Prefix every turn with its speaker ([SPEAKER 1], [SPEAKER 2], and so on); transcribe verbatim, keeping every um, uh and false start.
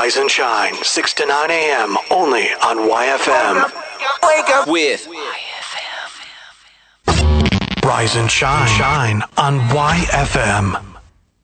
[SPEAKER 1] Rise and Shine, six to nine a.m. only on Y F M.
[SPEAKER 2] Wake up
[SPEAKER 3] with
[SPEAKER 1] Rise and Shine, shine on Y F M.